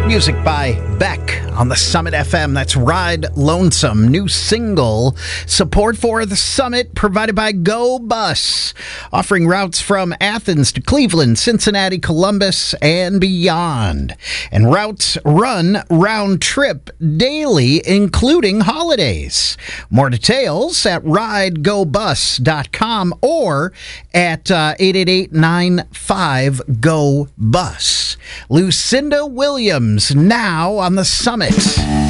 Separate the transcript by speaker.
Speaker 1: Music by Beck on the Summit FM. That's Ride Lonesome. New single. Support for the Summit provided by Go Bus. Offering routes from Athens to Cleveland, Cincinnati, Columbus, and beyond. And routes run round trip daily, including holidays. More details at ridegobus.com or at 888-95-GO-BUS. Lucinda Williams now on the Summit.